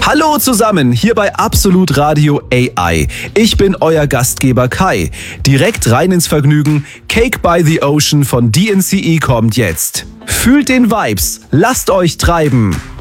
Hallo zusammen, hier bei Absolut Radio AI. Ich bin euer Gastgeber Kai. Direkt rein ins Vergnügen. Cake by the Ocean von DNCE kommt jetzt. Fühlt den Vibes, lasst euch treiben.